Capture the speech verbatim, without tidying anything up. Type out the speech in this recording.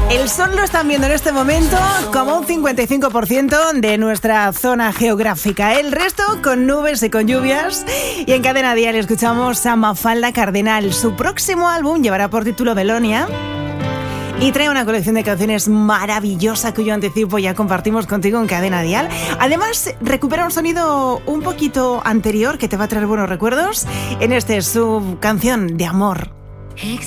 El sol lo están viendo en este momento como un cincuenta y cinco por ciento de nuestra zona geográfica. El resto con nubes y con lluvias. Y en Cadena Dial escuchamos a Mafalda Cardenal. Su próximo álbum llevará por título Belonia. Y trae una colección de canciones maravillosa cuyo anticipo ya compartimos contigo en Cadena Dial. Además, recupera un sonido un poquito anterior que te va a traer buenos recuerdos. En este, su canción de amor.